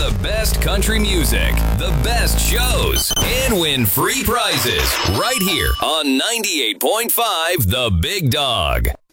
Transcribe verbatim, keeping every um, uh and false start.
the best country music, the best shows, and win free prizes right here on ninety-eight point five The Big Dog.